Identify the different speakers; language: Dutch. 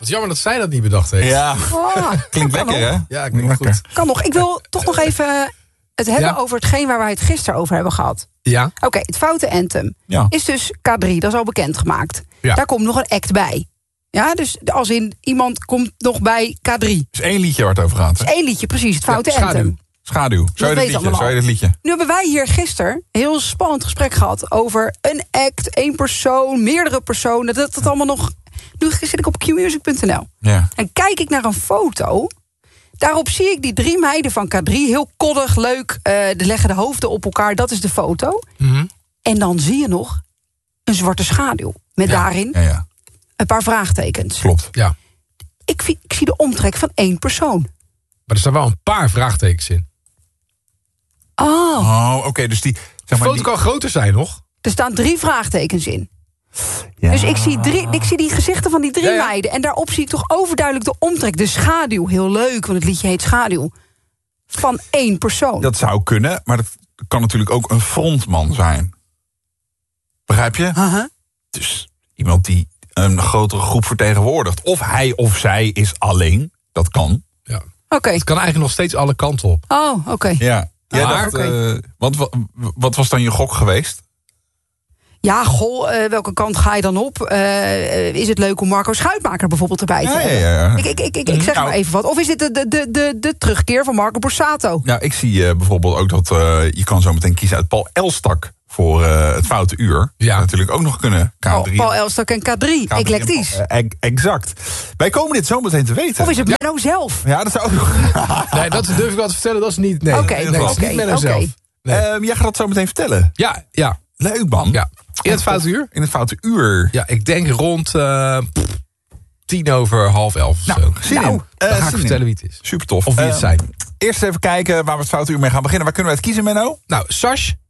Speaker 1: is jammer dat zij dat niet bedacht heeft.
Speaker 2: Ja, klinkt lekker, hè?
Speaker 1: Ja, klinkt goed.
Speaker 3: Kan nog. Ik wil toch nog even het hebben over hetgeen waar wij het gisteren over hebben gehad.
Speaker 1: Ja.
Speaker 3: Oké, het foute anthem is dus K3, dat is al bekendgemaakt.
Speaker 1: Ja.
Speaker 3: Daar komt nog een act bij. Ja, dus als in iemand komt nog bij K3.
Speaker 2: Dus 1 liedje waar het over gaat.
Speaker 3: Dus 1 liedje, precies, het foute anthem.
Speaker 2: Schaduw. Zo je het liedje.
Speaker 3: Nu hebben wij hier gisteren een heel spannend gesprek gehad over een act, 1 persoon, meerdere personen. Dat allemaal nog. Nu zit ik op qmusic.nl.
Speaker 2: Ja.
Speaker 3: En kijk ik naar een foto. Daarop zie ik die 3 meiden van K3. Heel koddig, leuk. Leggen de hoofden op elkaar. Dat is de foto.
Speaker 1: Mm-hmm.
Speaker 3: En dan zie je nog een zwarte schaduw. Met daarin een paar vraagtekens.
Speaker 2: Klopt.
Speaker 1: Ja.
Speaker 3: Ik zie de omtrek van 1 persoon.
Speaker 1: Maar er staan wel een paar vraagtekens in.
Speaker 3: Oh.
Speaker 2: Oké, dus die...
Speaker 1: De foto kan groter zijn, nog?
Speaker 3: Er staan 3 vraagtekens in.
Speaker 2: Ja.
Speaker 3: Dus ik zie die gezichten van die 3 meiden. En daarop zie ik toch overduidelijk de omtrek. De schaduw, heel leuk, want het liedje heet Schaduw. Van 1 persoon.
Speaker 2: Dat zou kunnen, maar dat kan natuurlijk ook een frontman zijn. Begrijp je? Dus iemand die een grotere groep vertegenwoordigt. Of hij of zij is alleen. Dat kan.
Speaker 1: Ja.
Speaker 3: Oké.
Speaker 1: Het kan eigenlijk nog steeds alle kanten op.
Speaker 3: Oh, oké.
Speaker 2: Ja.
Speaker 1: Maar,
Speaker 2: Wat was dan je gok geweest?
Speaker 3: Ja, welke kant ga je dan op? Is het leuk om Marco Schuitmaker bijvoorbeeld erbij te hebben?
Speaker 2: Ja.
Speaker 3: Ik zeg maar even wat. Of is dit de terugkeer van Marco Borsato?
Speaker 2: Nou, ik zie bijvoorbeeld ook dat je kan zo meteen kiezen uit Paul Elstak voor het foute uur.
Speaker 1: Ja.
Speaker 2: Natuurlijk ook nog kunnen. K3.
Speaker 3: Paul Elstak en K3. Eclectisch.
Speaker 2: Exact. Wij komen dit zo meteen te weten.
Speaker 3: Of is het Menno zelf?
Speaker 2: Ja, dat zou ook nog.
Speaker 1: Nee, dat durf ik wel te vertellen. Dat is niet... Nee,
Speaker 3: Oké,
Speaker 1: nee, dat is niet Menno zelf. Nee.
Speaker 2: Jij gaat dat zo meteen vertellen.
Speaker 1: Ja.
Speaker 2: Leuk, man.
Speaker 1: Ja. In het foute uur?
Speaker 2: In het foute uur.
Speaker 1: Ja, ik denk rond 10:10 of zo.
Speaker 2: Zin in.
Speaker 1: Dan ga ik vertellen wie het is.
Speaker 2: Super tof.
Speaker 1: Of wie het zijn.
Speaker 2: Eerst even kijken waar we het foute uur mee gaan beginnen. Waar kunnen we het kiezen, Menno?
Speaker 1: Nou, Sash